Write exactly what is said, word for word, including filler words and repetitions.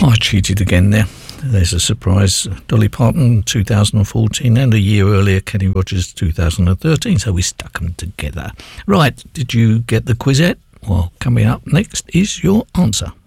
Oh, I cheated again there. There's a surprise. Dolly Parton, two thousand fourteen, and a year earlier, Kenny Rogers, two thousand thirteen. So we stuck them together. Right, did you get the quizette? Well, coming up next is your answer.